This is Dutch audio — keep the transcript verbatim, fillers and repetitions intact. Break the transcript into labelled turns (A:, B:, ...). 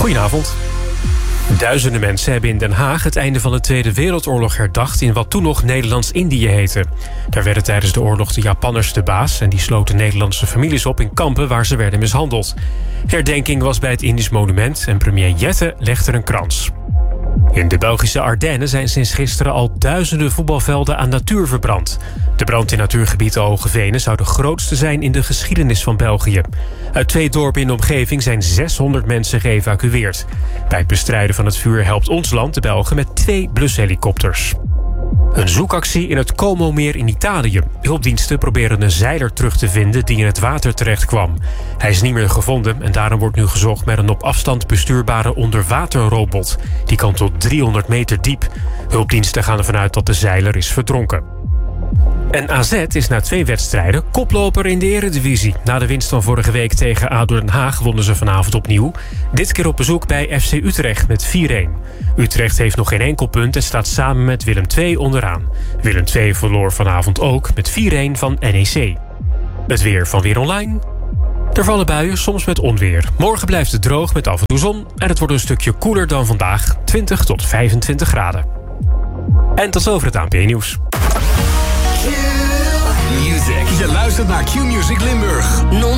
A: Goedenavond. Duizenden mensen hebben in Den Haag het einde van de Tweede Wereldoorlog herdacht in wat toen nog Nederlands-Indië heette. Daar werden tijdens de oorlog de Japanners de baas en die sloten Nederlandse families op in kampen waar ze werden mishandeld. Herdenking was bij het Indisch Monument en premier Jette legde er een krans. In de Belgische Ardennen zijn sinds gisteren al duizenden voetbalvelden aan natuur verbrand. De brand in natuurgebied Hogevenen zou de grootste zijn in de geschiedenis van België. Uit twee dorpen in de omgeving zijn zeshonderd mensen geëvacueerd. Bij het bestrijden van het vuur helpt ons land, de Belgen, met twee blushelikopters. Een zoekactie in het Como-meer in Italië. Hulpdiensten proberen een zeiler terug te vinden die in het water terecht kwam. Hij is niet meer gevonden en daarom wordt nu gezocht met een op afstand bestuurbare onderwaterrobot. Die kan tot driehonderd meter diep. Hulpdiensten gaan ervan uit dat de zeiler is verdronken. En A Z is na twee wedstrijden koploper in de Eredivisie. Na de winst van vorige week tegen A D O Den Haag wonnen ze vanavond opnieuw. Dit keer op bezoek bij F C Utrecht met vier-een. Utrecht heeft nog geen enkel punt en staat samen met Willem twee onderaan. Willem twee verloor vanavond ook met vier-een van N E C. Het weer van Weer Online. Er vallen buien, soms met onweer. Morgen blijft het droog met af en toe zon. En het wordt een stukje koeler dan vandaag, twintig tot vijfentwintig graden. En tot zover het A N P Nieuws.
B: Music. Je luistert naar Q-Music Limburg.